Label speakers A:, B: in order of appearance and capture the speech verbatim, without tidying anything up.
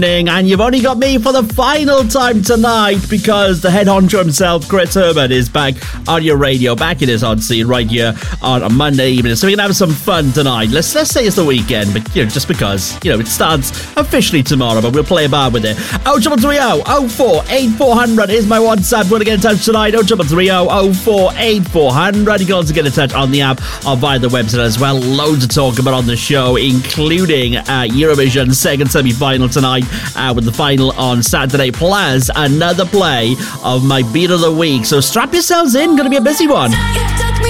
A: And you've only got me for the final time tonight because the head honcho himself, Chris Herbert, is back on your radio, back in his on scene right here on a Monday evening. So we can have some fun tonight. Let's let's say it's the weekend, but you know, just because you know it starts officially tomorrow, but we'll play about with it. Oh triple three oh oh four eight four hundred is my WhatsApp. Want to get in touch tonight? Oh triple three oh oh four eight four hundred. You can also get in touch on the app or via the website as well. Loads to talk about on the show, including uh, Eurovision second semi-final tonight. Uh, with the final on Saturday, plus another play of my beat of the week. So strap yourselves in, gonna be a busy one.